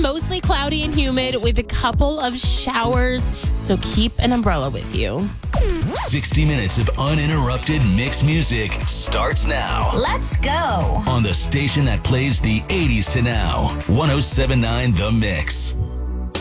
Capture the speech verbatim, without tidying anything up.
mostly cloudy and humid with a couple of showers. So keep an umbrella with you. sixty minutes of uninterrupted mixed music starts now. Let's go. On the station that plays the eighties to now. one oh seven point nine The Mix.